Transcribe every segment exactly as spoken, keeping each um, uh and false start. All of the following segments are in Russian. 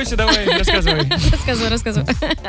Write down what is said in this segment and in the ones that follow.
бойся, давай, рассказывай. Рассказывай, рассказывай.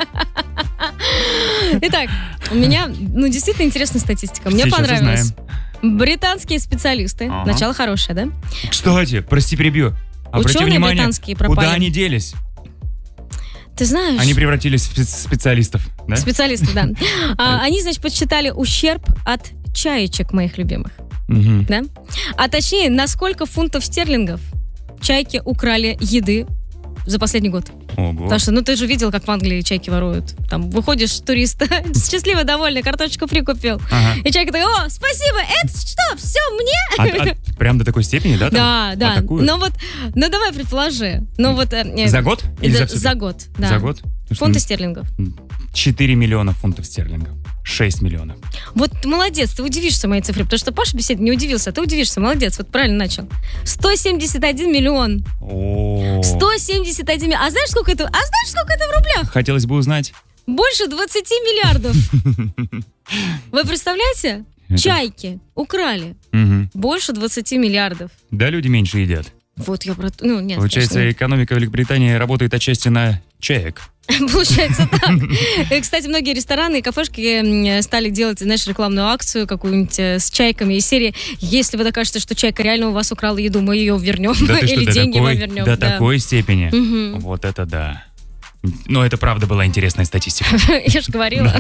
Итак, у меня, ну, действительно интересная статистика. Мне Сейчас понравилось. узнаем. Британские специалисты. Ага. Начало хорошее, да? Кстати, прости, перебью. Обрати Ученые внимание, британские пропали. куда они делись? Ты знаешь... Они превратились в спе- специалистов, да? Специалисты, да. А, Они, значит, подсчитали ущерб от чаечек моих любимых. Мгм. Да? А точнее, на сколько фунтов стерлингов чайки украли еды за последний год. Ого. Потому что, ну, ты же видел, как в Англии чайки воруют. Там выходишь, турист, счастливо, довольный, картошечку фри купил. Ага. И чайка такая: о, спасибо, это что, все мне? А- а прям до такой степени, да? там? Да, да. Атакуют? Ну вот, ну давай предположи. Ну вот... э, За год? Или за, за всю за жизнь? год, да. За год? Ну, что, Фунты стерлингов. четыре миллиона фунтов стерлингов. шесть миллионов. Вот молодец, ты удивишься моей цифре, потому что Паша беседы не удивился, а ты удивишься, молодец, вот правильно начал. сто семьдесят один миллион. О. сто семьдесят один миллион. А знаешь, сколько это? А знаешь, сколько это в рублях? Хотелось бы узнать. Больше двадцать миллиардов. Вы представляете? Это- Чайки украли Мгм. больше двадцать миллиардов. Да, люди меньше едят. Вот я про... Ну, нет, Получается, конечно, экономика Великобритании работает отчасти на чаек. нет. Получается так. И, кстати, многие рестораны и кафешки м, стали делать, знаешь, рекламную акцию какую-нибудь э, с чайками из серии: если вы докажете, что чайка реально у вас украла еду, мы ее вернем. Да ты что, Или до деньги такой, вам вернем. до да. такой степени? Мгм. Вот это да. Но это правда была интересная статистика. Я же говорила.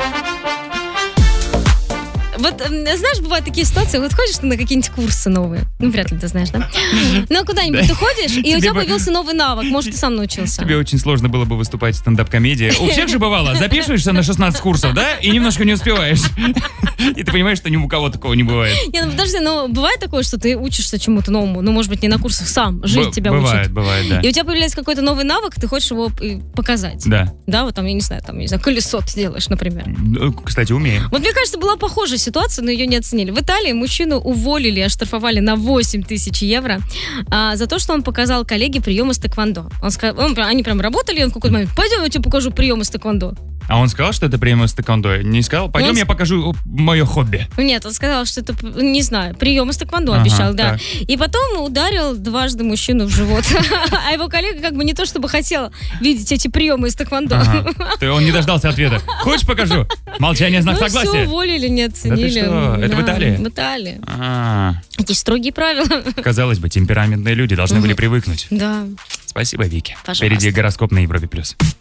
Вот, м, знаешь, бывают такие ситуации, вот ходишь ты на какие-нибудь курсы новые, ну, вряд ли ты знаешь, да? Ну, куда-нибудь ты ходишь, и у Тебе тебя бы- появился новый навык, может, ты сам научился. Тебе очень сложно было бы выступать в стендап-комедии. У всех же бывало, записываешься на шестнадцать курсов, да, и немножко не успеваешь. И ты понимаешь, что ни у кого такого не бывает. Не, ну подожди, ну бывает такое, что ты учишься чему-то новому, ну, может быть, не на курсах, сам, жизнь Б- тебя Бывает, учит. бывает, да. И у тебя появляется какой-то новый навык, ты хочешь его и показать. Да. Да, вот там, я не знаю, там, я не знаю, колесо ты делаешь, например. Ну, кстати, умеем. Вот мне кажется, была похожая ситуация, но ее не оценили. В Италии мужчину уволили, оштрафовали на восемь тысяч евро а, за то, что он показал коллеге приемы с тэквондо. Он сказал, он, они прям работали, и он в какой-то момент: пойдем, я тебе покажу приемы с тэквондо. А он сказал, что это приемы с тэквондо? Не сказал? Пойдем, Он с- я покажу мое хобби. Нет, он сказал, что это, не знаю, приемы с тэквондо Ага, обещал, да. так. И потом ударил дважды мужчину в живот. А его коллега как бы не то чтобы хотел видеть эти приемы из тэквондо. Ага. Ты- Он не дождался ответа. Хочешь, покажу? Молчание, знак Ну все, согласия. уволили, не оценили. что? Это в Да, Италии? В Италии. А, Такие строгие правила. казалось бы, темпераментные люди должны были привыкнуть. Да. Спасибо, Вики. Пожалуйста. Впереди гороскоп на Европе+. плюс.